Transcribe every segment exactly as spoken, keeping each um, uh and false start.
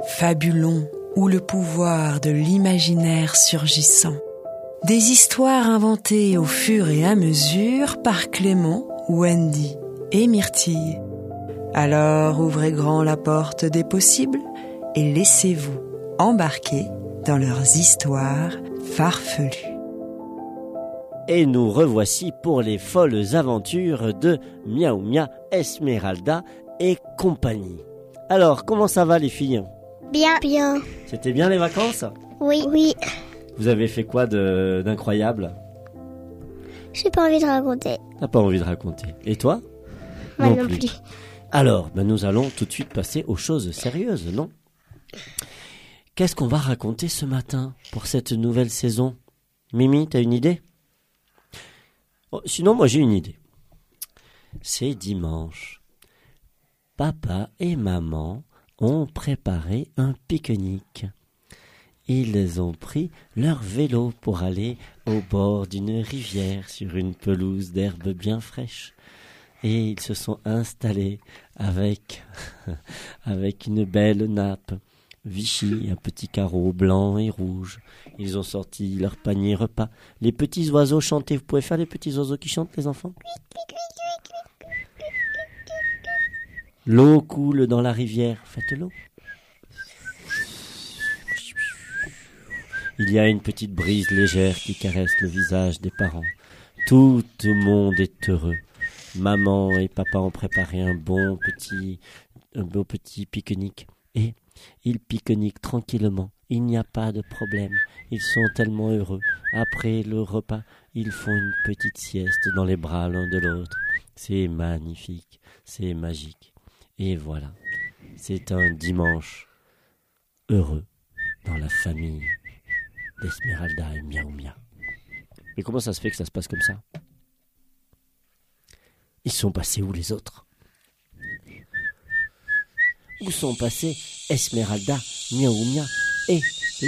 Fabulons ou le pouvoir de l'imaginaire surgissant. Des histoires inventées au fur et à mesure par Clément, Wendy et Myrtille. Alors ouvrez grand la porte des possibles et laissez-vous embarquer dans leurs histoires farfelues. Et nous revoici pour les folles aventures de Miaou Mia, Esmeralda et compagnie. Alors, comment ça va les filles ? Bien. Bien. C'était bien les vacances ? Oui. Oui. Vous avez fait quoi de, d'incroyable ? J'ai pas envie de raconter. T'as pas envie de raconter. Et toi ? Moi non, non plus. plus. Alors, ben nous allons tout de suite passer aux choses sérieuses, non ? Qu'est-ce qu'on va raconter ce matin pour cette nouvelle saison ? Mimi, t'as une idée ? Oh, sinon, moi j'ai une idée. C'est dimanche. Papa et maman ont préparé un pique-nique. Ils ont pris leur vélo pour aller au bord d'une rivière sur une pelouse d'herbe bien fraîche. Et ils se sont installés avec, avec une belle nappe Vichy, un petit carreau blanc et rouge. Ils ont sorti leur panier repas. Les petits oiseaux chantaient. Vous pouvez faire les petits oiseaux qui chantent, les enfants ? L'eau coule dans la rivière. Faites-l'eau. Il y a une petite brise légère qui caresse le visage des parents. Tout le monde est heureux. Maman et papa ont préparé un bon petit, un beau petit pique-nique. Et ils pique-niquent tranquillement. Il n'y a pas de problème. Ils sont tellement heureux. Après le repas, ils font une petite sieste dans les bras l'un de l'autre. C'est magnifique. C'est magique. Et voilà. C'est un dimanche heureux dans la famille d'Esmeralda et Miaou Mia. Mais comment ça se fait que ça se passe comme ça ? Ils sont passés où les autres ? Où sont passés Esmeralda, Miaou Mia et Lily ?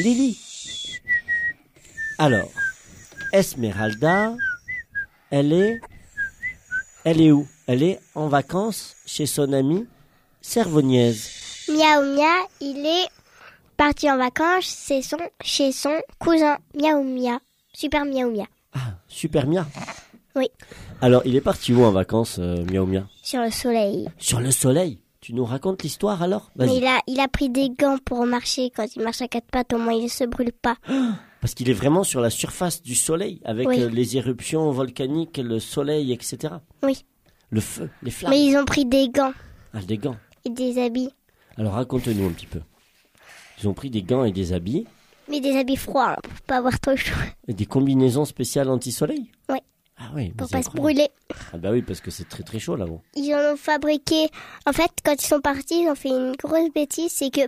Alors, Esmeralda, elle est... Elle est où ? Elle est en vacances chez son amie Servognaise. Miaou Mia, il est parti en vacances c'est son, chez son cousin Miaou Mia. Super Miaou Mia. Ah, Super Mia ? Oui. Alors, il est parti où en vacances, euh, Miaou Mia ? Sur le soleil. Sur le soleil ? Tu nous racontes l'histoire alors ? Vas-y. Mais il a, il a pris des gants pour marcher. Quand il marche à quatre pattes, au moins il ne se brûle pas. Parce qu'il est vraiment sur la surface du soleil, avec oui. euh, les éruptions volcaniques, le soleil, et cetera. Oui. Le feu, les flammes. Mais ils ont pris des gants. Ah, des gants. Et des habits. Alors raconte-nous un petit peu. Ils ont pris des gants et des habits. Mais des habits froids, hein, pour pas avoir trop chaud. Et des combinaisons spéciales anti-soleil ? Oui. Ah oui, pour pas se brûler. Ah bah oui, parce que c'est très très chaud là-haut. Ils en ont fabriqué. En fait, quand ils sont partis, ils ont fait une grosse bêtise, c'est que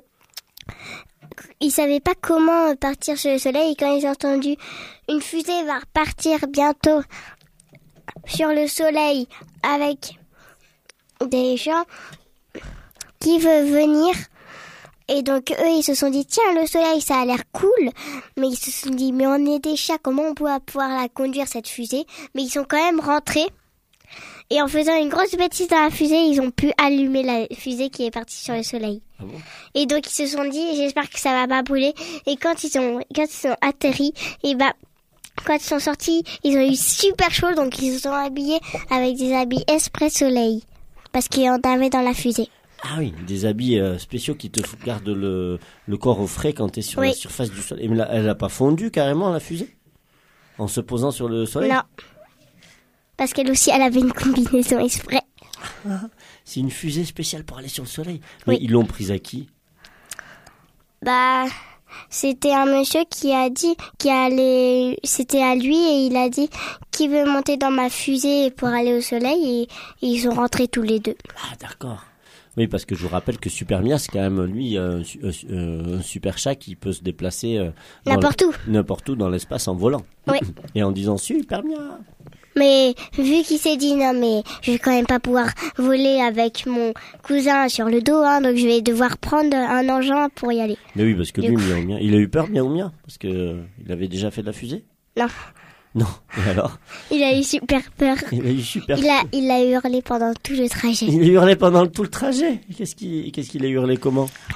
ils savaient pas comment partir sur le soleil. Et quand ils ont entendu une fusée va partir bientôt sur le soleil avec des gens qui veulent venir. Et donc, eux, ils se sont dit, tiens, le soleil, ça a l'air cool. Mais ils se sont dit, mais on est des chats, comment on peut pouvoir la conduire, cette fusée ? Mais ils sont quand même rentrés. Et en faisant une grosse bêtise dans la fusée, ils ont pu allumer la fusée qui est partie sur le soleil. Ah bon ? Et donc, ils se sont dit, j'espère que ça va pas brûler. Et quand ils ont, quand ils sont atterris, et bah, quand ils sont sortis, ils ont eu super chaud. Donc, ils se sont habillés avec des habits exprès soleil. Parce qu'il y en avait dans la fusée. Ah oui, des habits euh, spéciaux qui te gardent le, le corps au frais quand tu es sur oui. la surface du soleil. Mais elle n'a pas fondu carrément, la fusée ? En se posant sur le soleil ? Non. Parce qu'elle aussi, elle avait une combinaison exprès. Ah, c'est une fusée spéciale pour aller sur le soleil. Mais oui. Ils l'ont prise à qui ? Bah, c'était un monsieur qui a dit qu'il allait... C'était à lui et il a dit qui veut monter dans ma fusée pour aller au soleil. Et, et ils sont rentrés tous les deux. Ah, d'accord. Oui, parce que je vous rappelle que Super Mia, c'est quand même, lui, un, un, un super chat qui peut se déplacer... Euh, n'importe le, où. N'importe où dans l'espace en volant. Oui. Et en disant Super Mia. Mais vu qu'il s'est dit, non mais je vais quand même pas pouvoir voler avec mon cousin sur le dos, hein, donc je vais devoir prendre un engin pour y aller. Mais oui, parce que lui, Miaou Mia, il a eu peur, Miaou Mia, parce que euh, il avait déjà fait de la fusée. Non. Non, et alors ? Il a eu super peur. Il a eu super il peur. A, il a hurlé pendant tout le trajet. Il a hurlé pendant tout le trajet. Qu'est-ce qu'il, qu'est-ce qu'il a hurlé comment ?